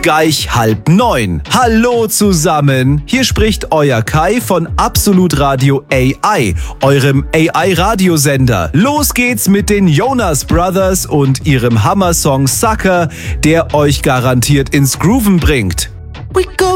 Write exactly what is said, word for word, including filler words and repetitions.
gleich halb neun. Hallo zusammen, hier spricht euer Kai von Absolut Radio A I, eurem A I-Radiosender. Los geht's mit den Jonas Brothers und ihrem Hammer-Song Sucker, der euch garantiert ins Grooven bringt. We go